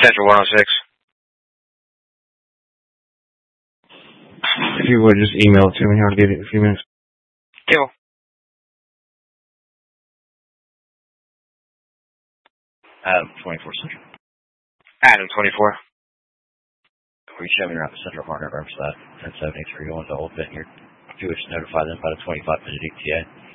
Central 106. If you would, just email it to me. I'll get it in a few minutes. Deal. Adam 24 Central. Adam 24. We show me around the Central Partner Room, so that 1073 going to Old Vineyard. If you wish to notify them about a 25-minute ETA.